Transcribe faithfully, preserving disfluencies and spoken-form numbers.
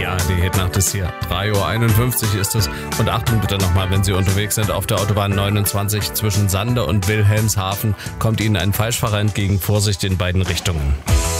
Die A R D-Hitnacht ist hier. drei Uhr einundfünfzig ist es. Und Achtung bitte nochmal, wenn Sie unterwegs sind auf der Autobahn neunundzwanzig zwischen Sande und Wilhelmshaven, kommt Ihnen ein Falschfahrer entgegen. Vorsicht in beiden Richtungen.